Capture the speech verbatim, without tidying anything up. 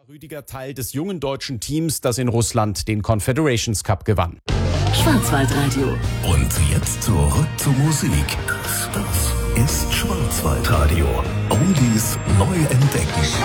Rüdiger Teil des jungen deutschen Teams, das in Russland den Confederations Cup gewann. Schwarzwaldradio. Und jetzt zurück zur Musik. Das, das ist Schwarzwaldradio. Oldies neu entdecken.